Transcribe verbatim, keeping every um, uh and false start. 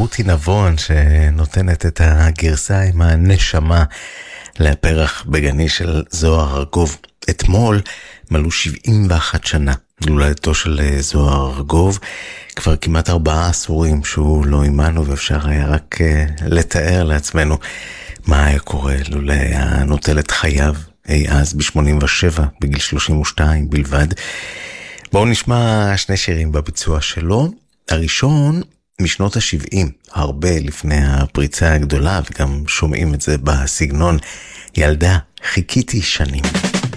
רותי נבון שנותנת את הגרסה עם הנשמה לפרח בגני של זוהר ארגוב. אתמול מלאו שבעים ואחת שנה לולדתו של זוהר ארגוב, כבר כמעט ארבעה עשורים שהוא לא עימנו, ואפשר היה רק לתאר לעצמנו מה היה קורה לולא היה נוטל את חייו אי אז ב-שמונים ושבע, בגיל שלושים ושתיים בלבד. בואו נשמע שני שירים בביצוע שלו. הראשון משנות ה-שבעים, הרבה לפני הפריצה הגדולה, וגם שומעים את זה בסגנון, ילדה חיכיתי שנים.